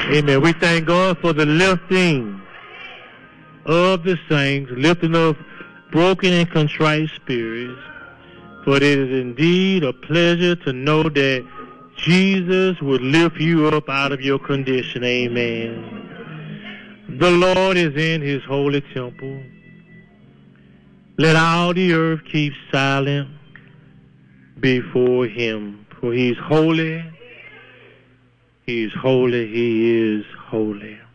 Amen. We thank God for the lifting of the saints, lifting of broken and contrite spirits. For it is indeed a pleasure to know that Jesus will lift you up out of your condition. Amen. The Lord is in his holy temple. Let all the earth keep silent before him. For he's holy, he is holy, he is holy.